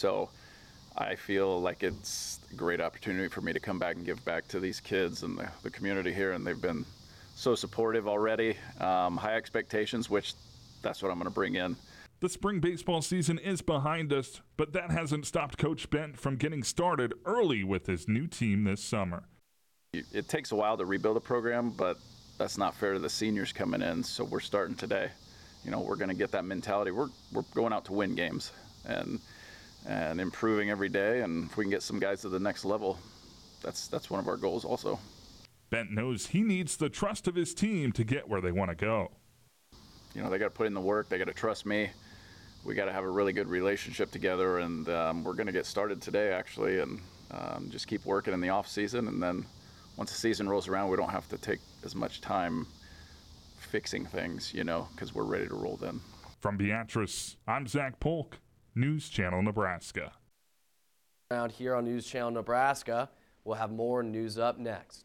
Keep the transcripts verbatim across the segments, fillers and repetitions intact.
So I feel like it's a great opportunity for me to come back and give back to these kids and the, the community here, and they've been so supportive already. Um, high expectations, which that's what I'm going to bring in. The spring baseball season is behind us, but that hasn't stopped Coach Bent from getting started early with his new team this summer. It takes a while to rebuild a program, but that's not fair to the seniors coming in, so we're starting today. You know, we're going to get that mentality. We're we're going out to win games and and improving every day, and if we can get some guys to the next level, that's that's one of our goals also. Bent knows he needs the trust of his team to get where they want to go. You know, they got to put in the work. They got to trust me. We got to have a really good relationship together, and um, we're going to get started today, actually, and um, just keep working in the off season, and then once the season rolls around, we don't have to take as much time fixing things, you know, because we're ready to roll then. From Beatrice, I'm Zach Polk, News Channel Nebraska. Around here on News Channel Nebraska, we'll have more news up next.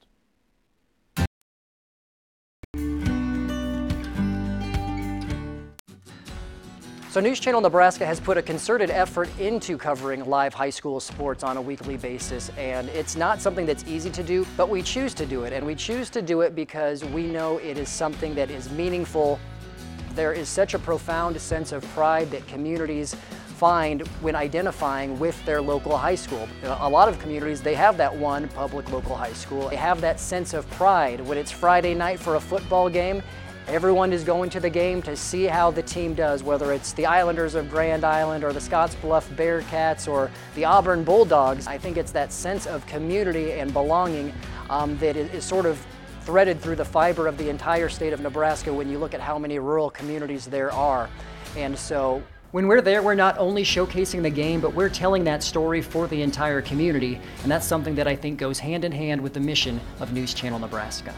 So News Channel Nebraska has put a concerted effort into covering live high school sports on a weekly basis, and it's not something that's easy to do, but we choose to do it, and we choose to do it because we know it is something that is meaningful. There is such a profound sense of pride that communities find when identifying with their local high school. A lot of communities, they have that one public local high school. They have that sense of pride when it's Friday night for a football game. Everyone is going to the game to see how the team does, whether it's the Islanders of Grand Island or the Scottsbluff Bearcats or the Auburn Bulldogs. I think it's that sense of community and belonging um, that is, is sort of threaded through the fiber of the entire state of Nebraska when you look at how many rural communities there are. And so when we're there, we're not only showcasing the game, but we're telling that story for the entire community. And that's something that I think goes hand in hand with the mission of News Channel Nebraska.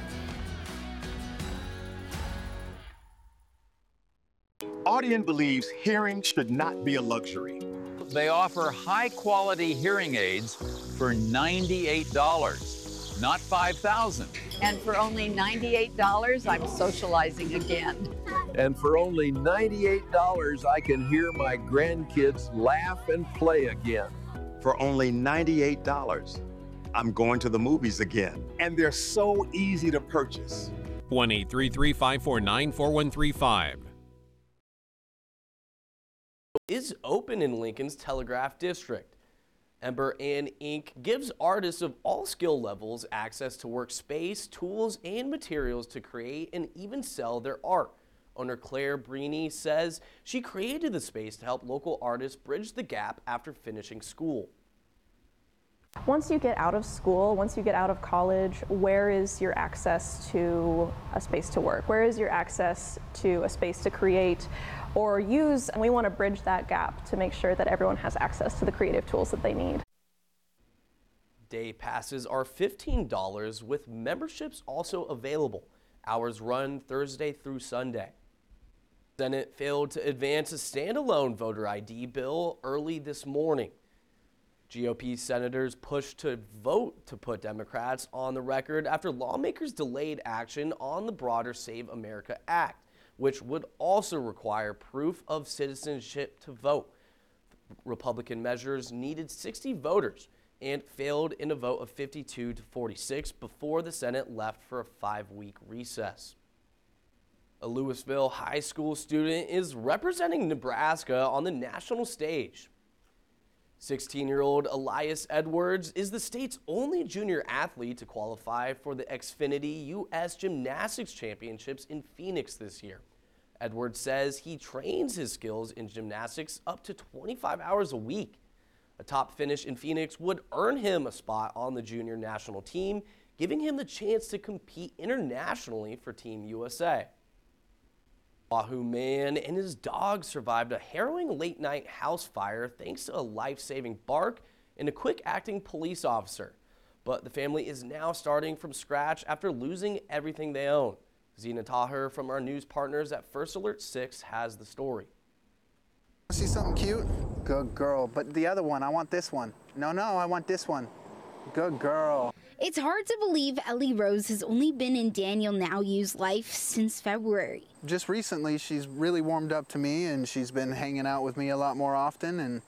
Audien believes hearing should not be a luxury. They offer high-quality hearing aids for ninety-eight dollars, not five thousand dollars. And for only ninety-eight dollars, I'm socializing again. And for only ninety-eight dollars, I can hear my grandkids laugh and play again. For only ninety-eight dollars, I'm going to the movies again. And they're so easy to purchase. one eight three three, five four nine, four one three five. Is open in Lincoln's Telegraph District. Ember and Ink gives artists of all skill levels access to workspace, tools, and materials to create and even sell their art. Owner Claire Brini says she created the space to help local artists bridge the gap after finishing school. Once you get out of school, once you get out of college, where is your access to a space to work? Where is your access to a space to create or use? And we want to bridge that gap to make sure that everyone has access to the creative tools that they need. Day passes are fifteen dollars with memberships also available. Hours run Thursday through Sunday. Senate failed to advance a standalone voter I D bill early this morning. G O P senators pushed to vote to put Democrats on the record after lawmakers delayed action on the broader Save America Act, which would also require proof of citizenship to vote. Republican measures needed sixty voters and failed in a vote of fifty-two to forty-six before the Senate left for a five-week recess. A Louisville high school student is representing Nebraska on the national stage. sixteen-year-old Elias Edwards is the state's only junior athlete to qualify for the Xfinity U S Gymnastics Championships in Phoenix this year. Edwards says he trains his skills in gymnastics up to twenty-five hours a week. A top finish in Phoenix would earn him a spot on the junior national team, giving him the chance to compete internationally for Team U S A. Wahoo man and his dog survived a harrowing late-night house fire thanks to a life-saving bark and a quick-acting police officer. But the family is now starting from scratch after losing everything they own. Zena Taher from our news partners at First Alert six has the story. See something cute? Good girl. But the other one, I want this one. No, no, I want this one. Good girl. It's hard to believe Ellie Rose has only been in Daniel Nauyu's life since February. Just recently, she's really warmed up to me, and she's been hanging out with me a lot more often, and